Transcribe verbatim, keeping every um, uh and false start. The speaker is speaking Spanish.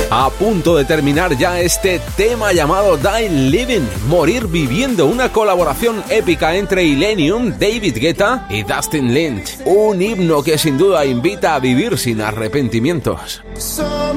A punto de terminar ya este tema llamado Die Living, Morir Viviendo, una colaboración épica entre Illenium, David Guetta y Dustin Lynch. Un himno que sin duda invita a vivir sin arrepentimientos.